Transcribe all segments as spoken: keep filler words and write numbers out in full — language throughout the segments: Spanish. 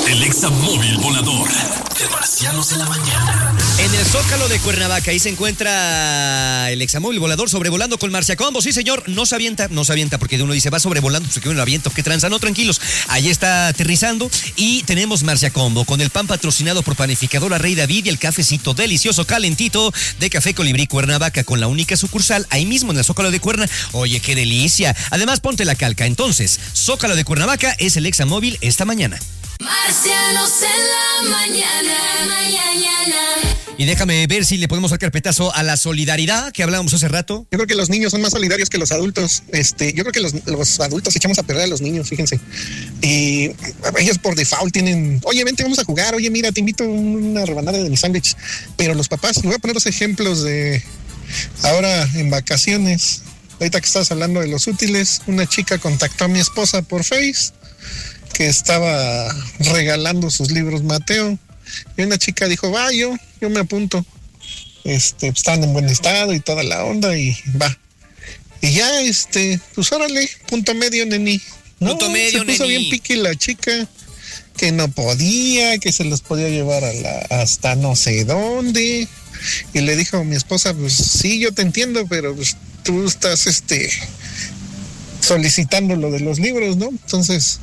El examóvil volador de Marcianos en la mañana. En el Zócalo de Cuernavaca, ahí se encuentra el examóvil volador sobrevolando con Marcia Combo. Sí, señor, no se avienta, no se avienta, porque uno dice, va sobrevolando, pues que uno aviento, que tranza. No, tranquilos, ahí está aterrizando. Y tenemos Marcia Combo con el pan patrocinado por Panificadora Rey David y el cafecito delicioso, calentito de Café Colibrí Cuernavaca, con la única sucursal ahí mismo en el Zócalo de Cuerna. Oye, qué delicia. Además, ponte la calca. Entonces, Zócalo de Cuernavaca es el examóvil esta mañana. Marcianos en la mañana, mañana. Y déjame ver si le podemos dar carpetazo a la solidaridad que hablábamos hace rato. Yo creo que los niños son más solidarios que los adultos. Este, yo creo que los, los adultos echamos a perder a los niños, fíjense. Y ellos por default tienen, oye, vente, vamos a jugar, oye, mira, te invito a una rebanada de mi sándwich. Pero los papás, voy a poner los ejemplos de ahora en vacaciones. Ahorita que estás hablando de los útiles, una chica contactó a mi esposa por Face, que estaba regalando sus libros Mateo. Y una chica dijo, va, yo, yo me apunto. Este, están en buen estado y toda la onda y va. Y ya, este, pues órale, punto medio, neni. No, punto medio, se puso neni. bien piqui la chica, que no podía, que se los podía llevar a la, hasta no sé dónde. Y le dijo a mi esposa, pues sí, yo te entiendo, pero pues tú estás, este, solicitando lo de los libros, ¿no? Entonces...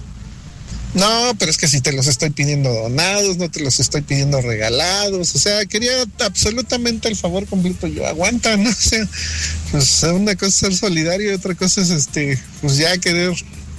No, pero es que si te los estoy pidiendo donados, no te los estoy pidiendo regalados, o sea, quería absolutamente el favor completo. Yo, aguanta, ¿no? O sea, pues una cosa es ser solidario y otra cosa es, este, pues ya querer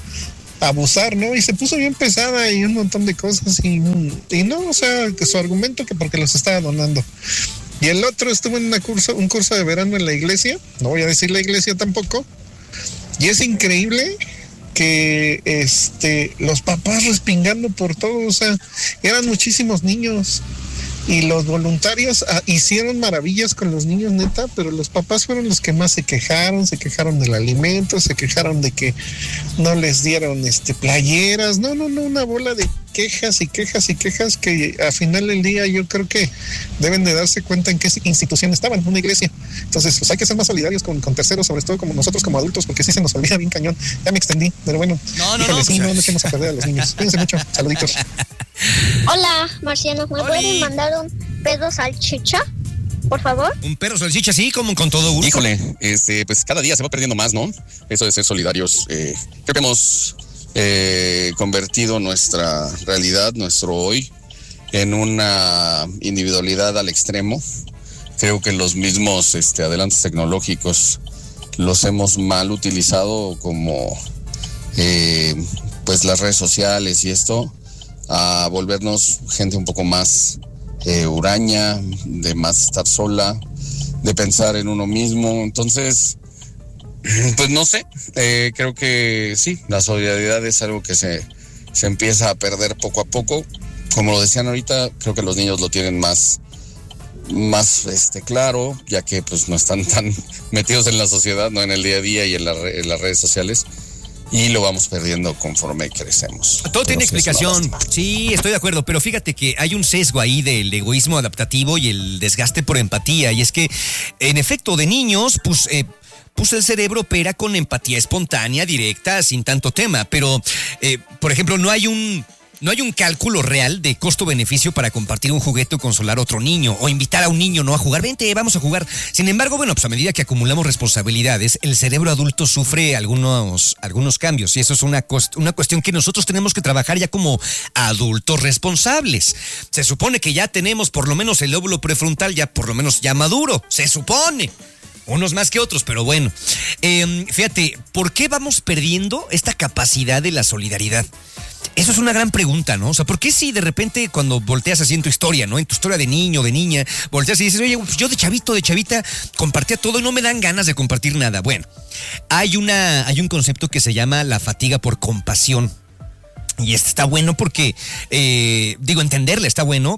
abusar, ¿no? Y se puso bien pesada y un montón de cosas y, y no, o sea, que su argumento que porque los estaba donando. Y el otro estuvo en una curso, un curso de verano en la iglesia, no voy a decir la iglesia tampoco, y es increíble que este los papás respingando por todo, o sea, eran muchísimos niños y los voluntarios ah, hicieron maravillas con los niños, neta, pero los papás fueron los que más se quejaron, se quejaron del alimento, se quejaron de que no les dieron este playeras, no, no, no, una bola de quejas y quejas y quejas que a final del día yo creo que deben de darse cuenta en qué institución estaban, una iglesia. Entonces, pues hay que ser más solidarios con, con terceros, sobre todo como nosotros como adultos, porque sí se nos olvida bien cañón. Ya me extendí, pero bueno, no, no, híjole, no, sí, pues, no, no echemos a perder a los niños. Cuídense mucho, saluditos. Hola, marcianos, ¿me Oli. pueden mandar un pedo salchicha, por favor? Un perro salchicha, sí, como con todo gusto. Híjole, este, pues cada día se va perdiendo más, ¿no? Eso de ser solidarios. Eh, creo que hemos eh, convertido nuestra realidad, nuestro hoy, en una individualidad al extremo. Creo que los mismos este, adelantos tecnológicos los hemos mal utilizado, como eh, pues las redes sociales y esto, a volvernos gente un poco más eh, huraña, de más estar sola, de pensar en uno mismo. Entonces, pues no sé, eh, creo que sí, la solidaridad es algo que se, se empieza a perder poco a poco. Como lo decían ahorita, creo que los niños lo tienen más, más este, claro, ya que pues no están tan metidos en la sociedad, no en el día a día y en, la, en las redes sociales. Y lo vamos perdiendo conforme crecemos. Todo tiene Entonces, explicación. no, Sí, estoy de acuerdo, pero fíjate que hay un sesgo ahí del egoísmo adaptativo y el desgaste por empatía. Y es que, en efecto, de niños, pues... Eh, pues el cerebro opera con empatía espontánea, directa, sin tanto tema. Pero, eh, por ejemplo, no hay un... No hay un cálculo real de costo-beneficio para compartir un juguete o consolar a otro niño o invitar a un niño no a jugar. Vente, vamos a jugar. Sin embargo, bueno, pues a medida que acumulamos responsabilidades, el cerebro adulto sufre algunos, algunos cambios y eso es una, cost- una cuestión que nosotros tenemos que trabajar ya como adultos responsables. Se supone que ya tenemos por lo menos el lóbulo prefrontal ya por lo menos ya maduro. Se supone. Unos más que otros, pero bueno. Eh, fíjate, ¿por qué vamos perdiendo esta capacidad de la solidaridad? Eso es una gran pregunta, ¿no? O sea, ¿por qué si de repente cuando volteas así en tu historia, ¿no? En tu historia de niño, de niña, volteas y dices, oye, pues yo de chavito, de chavita, compartía todo y no me dan ganas de compartir nada? Bueno, hay una, hay un concepto que se llama la fatiga por compasión. Y este está bueno porque, eh, digo, entenderle está bueno,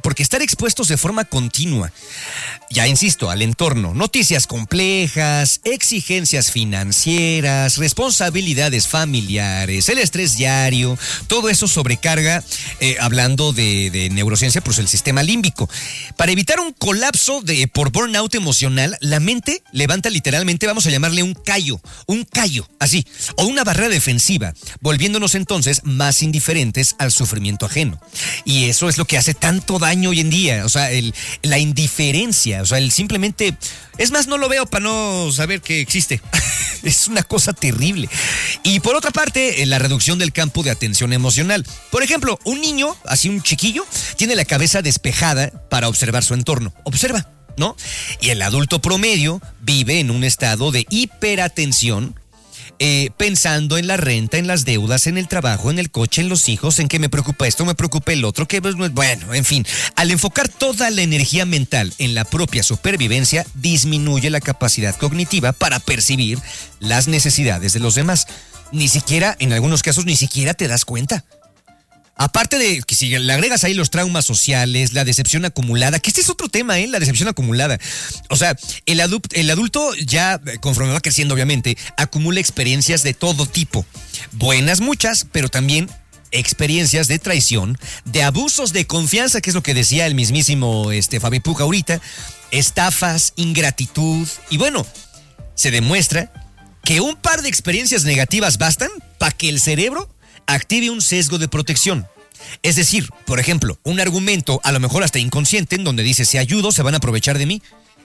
porque estar expuestos de forma continua, ya insisto, al entorno, noticias complejas, exigencias financieras, responsabilidades familiares, el estrés diario, todo eso sobrecarga, eh, hablando de, de neurociencia, pues el sistema límbico. Para evitar un colapso de, por burnout emocional, la mente levanta literalmente, vamos a llamarle un callo, un callo, así, o una barrera defensiva, volviéndonos entonces más indiferentes al sufrimiento ajeno. Y eso es lo que hace tanto daño hoy en día, o sea, el, la indiferencia, o sea, el simplemente, es más, no lo veo para no saber que existe. Es una cosa terrible. Y por otra parte, la reducción del campo de atención emocional. Por ejemplo, un niño, así un chiquillo, tiene la cabeza despejada para observar su entorno. Observa, ¿no? Y el adulto promedio vive en un estado de hiperatención, Eh, pensando en la renta, en las deudas, en el trabajo, en el coche, en los hijos, en que me preocupa esto, me preocupa el otro, que pues, bueno, en fin. Al enfocar toda la energía mental en la propia supervivencia, disminuye la capacidad cognitiva para percibir las necesidades de los demás. Ni siquiera, en algunos casos, ni siquiera te das cuenta. Aparte de que si le agregas ahí los traumas sociales, la decepción acumulada, que este es otro tema, ¿eh? La decepción acumulada. O sea, el, adu- el adulto ya, conforme va creciendo obviamente, acumula experiencias de todo tipo. Buenas muchas, pero también experiencias de traición, de abusos de confianza, que es lo que decía el mismísimo este, Fabi Puga ahorita, estafas, ingratitud. Y bueno, se demuestra que un par de experiencias negativas bastan para que el cerebro active un sesgo de protección. Es decir, por ejemplo, un argumento, a lo mejor hasta inconsciente, en donde dice, si ayudo, se van a aprovechar de mí.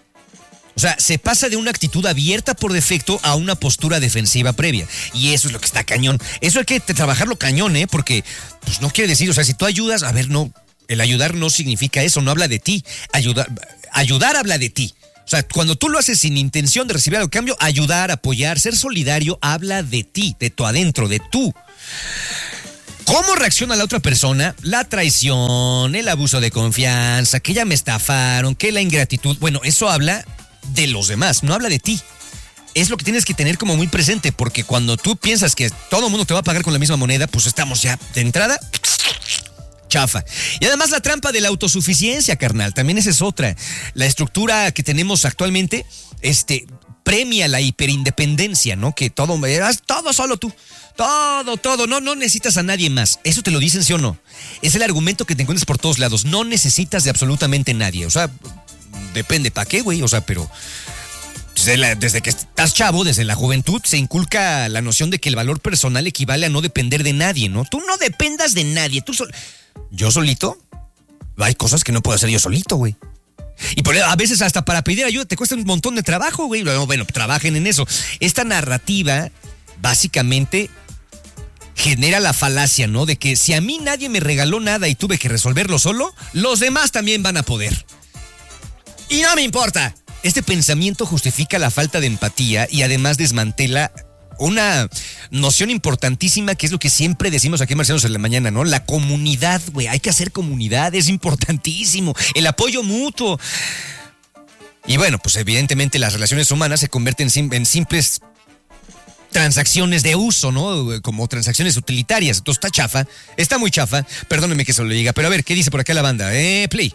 O sea, se pasa de una actitud abierta por defecto a una postura defensiva previa. Y eso es lo que está cañón. Eso hay que trabajarlo cañón, ¿eh? Porque, pues no quiere decir, o sea, si tú ayudas, a ver, no, el ayudar no significa eso, no habla de ti. Ayudar, ayudar habla de ti. O sea, cuando tú lo haces sin intención de recibir algo a cambio, ayudar, apoyar, ser solidario, habla de ti, de tu adentro, de tú. ¿Cómo reacciona la otra persona? La traición, el abuso de confianza, que ya me estafaron, que la ingratitud. Bueno, eso habla de los demás, no habla de ti. Es lo que tienes que tener como muy presente, porque cuando tú piensas que todo el mundo te va a pagar con la misma moneda, pues estamos ya de entrada chafa. Y además la trampa de la autosuficiencia, carnal, también esa es otra. La estructura que tenemos actualmente, este, premia la hiperindependencia, ¿no? Que todo, todo solo tú. Todo, todo, no, no necesitas a nadie más. ¿Eso te lo dicen, sí o no? Es el argumento que te encuentras por todos lados. No necesitas de absolutamente nadie. O sea, depende para qué, güey. O sea, pero desde, la, desde que estás chavo, desde la juventud, se inculca la noción de que el valor personal equivale a no depender de nadie, ¿no? Tú no dependas de nadie. Tú sol... ¿Yo solito? Hay cosas que no puedo hacer yo solito, güey. Y por, a veces hasta para pedir ayuda te cuesta un montón de trabajo, güey. Bueno, trabajen en eso. Esta narrativa, básicamente, genera la falacia, ¿no? De que si a mí nadie me regaló nada y tuve que resolverlo solo, los demás también van a poder. Y no me importa. Este pensamiento justifica la falta de empatía y además desmantela una noción importantísima, que es lo que siempre decimos aquí en Marcianos en la Mañana, ¿no? La comunidad, güey. Hay que hacer comunidad, es importantísimo. El apoyo mutuo. Y bueno, pues evidentemente las relaciones humanas se convierten en simples transacciones de uso, ¿no? Como transacciones utilitarias. Entonces está chafa, está muy chafa. Perdóneme que se lo diga, pero a ver, ¿qué dice por acá la banda? Eh, Play.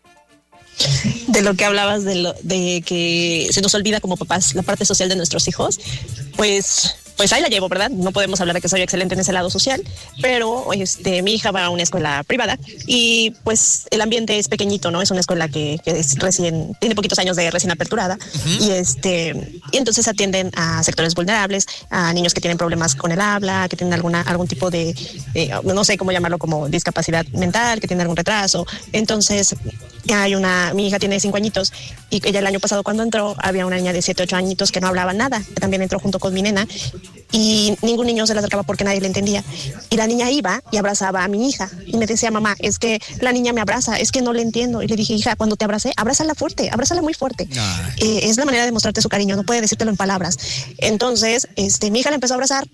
De lo que hablabas de, lo, de que se nos olvida como papás la parte social de nuestros hijos, pues... Pues ahí la llevo, ¿verdad? No podemos hablar de que soy excelente en ese lado social, pero este, mi hija va a una escuela privada y pues el ambiente es pequeñito, ¿no? Es una escuela que, que es recién, tiene poquitos años de recién aperturada. Uh-huh. y este y entonces atienden a sectores vulnerables, a niños que tienen problemas con el habla, que tienen alguna algún tipo de, eh, no sé cómo llamarlo, como discapacidad mental, que tienen algún retraso. Entonces hay una, mi hija tiene cinco añitos y ella el año pasado cuando entró había una niña de siete, ocho añitos que no hablaba nada, que también entró junto con mi nena. Y ningún niño se le acercaba porque nadie le entendía. Y la niña iba y abrazaba a mi hija y me decía, mamá, es que la niña me abraza, es que no le entiendo. Y le dije, hija, cuando te abracé, abrázala fuerte, abrázala muy fuerte. Eh, es la manera de mostrarte su cariño, no puede decírtelo en palabras. Entonces, este, mi hija le empezó a abrazar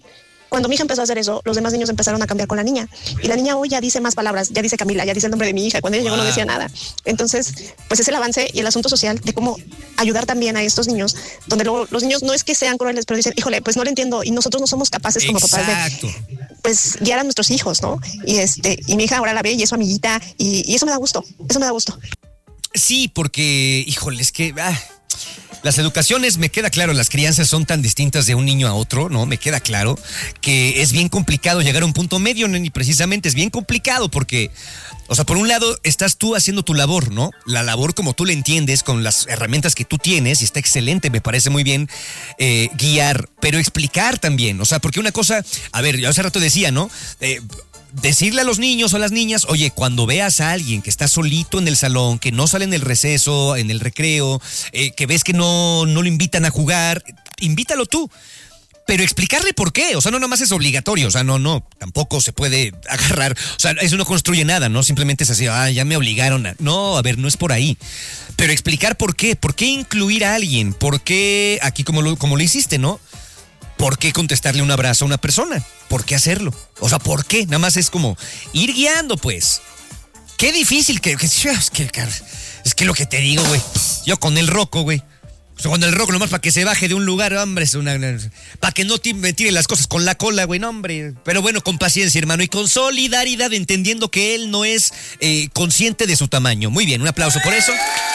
Cuando mi hija empezó a hacer eso, los demás niños empezaron a cambiar con la niña. Y la niña hoy ya dice más palabras, ya dice Camila, ya dice el nombre de mi hija. Cuando ella llegó no decía nada. Entonces, pues es el avance y el asunto social de cómo ayudar también a estos niños, donde luego los niños no es que sean crueles, pero dicen, híjole, pues no lo entiendo y nosotros no somos capaces como papás de, pues, guiar a nuestros hijos, ¿no? Y este, y mi hija ahora la ve y es su amiguita y, y eso me da gusto, eso me da gusto. Sí, porque, híjole, es que... Ah. Las educaciones, me queda claro, las crianzas son tan distintas de un niño a otro, ¿no? Me queda claro que es bien complicado llegar a un punto medio, y precisamente es bien complicado porque, o sea, por un lado estás tú haciendo tu labor, ¿no? La labor como tú la entiendes, con las herramientas que tú tienes, y está excelente, me parece muy bien eh, guiar, pero explicar también, o sea, porque una cosa, a ver, yo hace rato decía, ¿no? Eh, Decirle a los niños o a las niñas, oye, cuando veas a alguien que está solito en el salón, que no sale en el receso, en el recreo, eh, que ves que no, no lo invitan a jugar, invítalo tú. Pero explicarle por qué, o sea, no nomás es obligatorio, o sea, no, no, tampoco se puede agarrar, o sea, eso no construye nada, ¿no? Simplemente es así, ah, ya me obligaron a... No, a ver, no es por ahí. Pero explicar por qué, por qué incluir a alguien, por qué, aquí como lo, como lo hiciste, ¿no? ¿Por qué contestarle un abrazo a una persona? ¿Por qué hacerlo? O sea, ¿por qué? Nada más es como ir guiando, pues. Qué difícil que... que es, que es que lo que te digo, güey. Yo con el roco, güey. O sea, con el roco nomás para que se baje de un lugar, hombre. Es una, para que no me tire las cosas con la cola, güey. No, hombre. Pero bueno, con paciencia, hermano. Y con solidaridad, entendiendo que él no es eh, consciente de su tamaño. Muy bien, un aplauso por eso.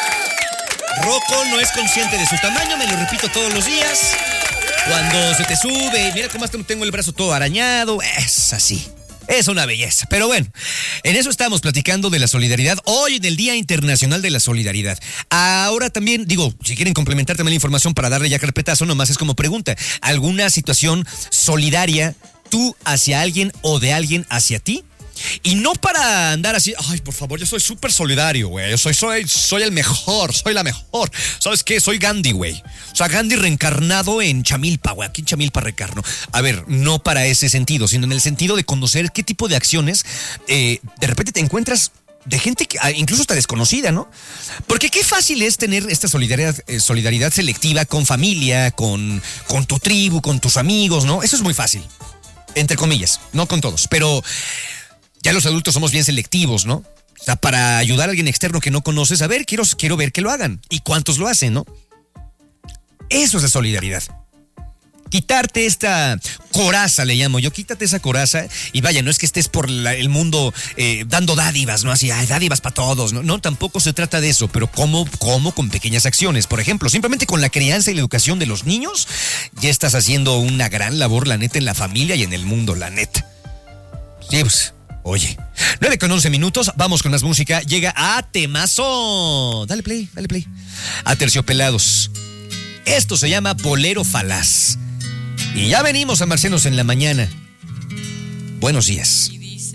Rocco no es consciente de su tamaño, me lo repito todos los días. Cuando se te sube, mira cómo hasta tengo el brazo todo arañado, es así. Es una belleza. Pero bueno, en eso estamos platicando de la solidaridad hoy en el Día Internacional de la Solidaridad. Ahora también, digo, si quieren complementar también la información para darle ya carpetazo, nomás es como pregunta. ¿Alguna situación solidaria tú hacia alguien o de alguien hacia ti? Y no para andar así, ay, por favor, yo soy súper solidario, güey. Yo soy, soy, soy el mejor, soy la mejor. ¿Sabes qué? Soy Gandhi, güey. O sea, Gandhi reencarnado en Chamilpa, güey. Aquí en Chamilpa reencarno. A ver, no para ese sentido, sino en el sentido de conocer qué tipo de acciones eh, de repente te encuentras de gente que, incluso hasta desconocida, ¿no? Porque qué fácil es tener esta solidaridad, eh, solidaridad selectiva con familia, con, con tu tribu, con tus amigos, ¿no? Eso es muy fácil. Entre comillas, no con todos, pero... Ya los adultos somos bien selectivos, ¿no? O sea, para ayudar a alguien externo que no conoces, a ver, quiero, quiero ver que lo hagan. ¿Y cuántos lo hacen, no? Eso es la solidaridad. Quitarte esta coraza, le llamo yo, quítate esa coraza y vaya, no es que estés por la, el mundo eh, dando dádivas, ¿no? Así, ay, dádivas para todos, ¿no? No, tampoco se trata de eso, pero ¿cómo, cómo con pequeñas acciones? Por ejemplo, simplemente con la crianza y la educación de los niños, ya estás haciendo una gran labor, la neta, en la familia y en el mundo, la neta. Sí, pues... Oye, nueve con once minutos, vamos con más música. Llega a Temazo. Dale play, dale play. A Terciopelados. Esto se llama Bolero Falaz. Y ya venimos a Marcianos en la Mañana. Buenos días.